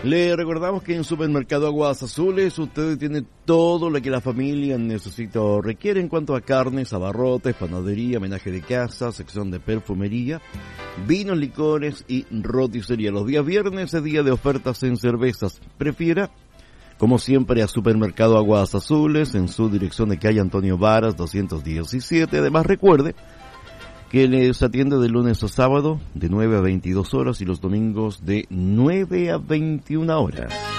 Le recordamos que en Supermercado Aguas Azules usted tiene todo lo que la familia necesita o requiere en cuanto a carnes, abarrotes, panadería, menaje de casa, sección de perfumería, vinos, licores y roticería. Los días viernes es día de ofertas en cervezas. Prefiera, como siempre, a Supermercado Aguas Azules en su dirección de calle Antonio Varas 217. Además, recuerde que les atiende de lunes a sábado de 9 a 22 horas y los domingos de 9 a 21 horas.